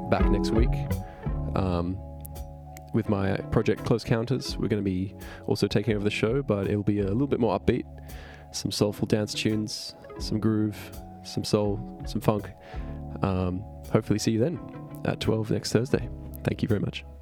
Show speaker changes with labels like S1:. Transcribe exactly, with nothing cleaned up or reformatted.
S1: back next week um, with my project Close Counters. We're going to be also taking over the show, but it'll be a little bit more upbeat. Some soulful dance tunes, some groove, some soul, some funk. Um, hopefully see you then at twelve next Thursday. Thank you very much.